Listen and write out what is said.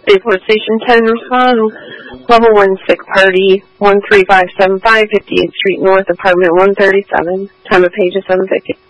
Bayport Station 10, respond. Level 1 sick party, 13575, 58th Street North, apartment 137. Time of page is 7:50.